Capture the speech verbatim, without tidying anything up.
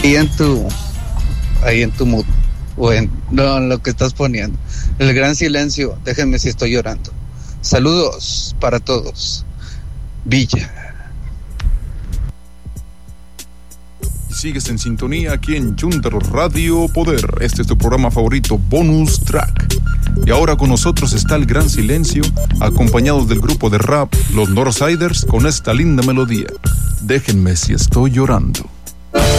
ahí en tu, ahí en tu mood, o en, no, en lo que estás poniendo. El gran silencio, déjenme si estoy llorando. Saludos para todos. Villa. Sigues en sintonía aquí en Chuntaro Radio Poder. Este es tu programa favorito, Bonus Track. Y ahora con nosotros está el Gran Silencio, acompañados del grupo de rap Los Northsiders, con esta linda melodía. Déjenme si estoy llorando.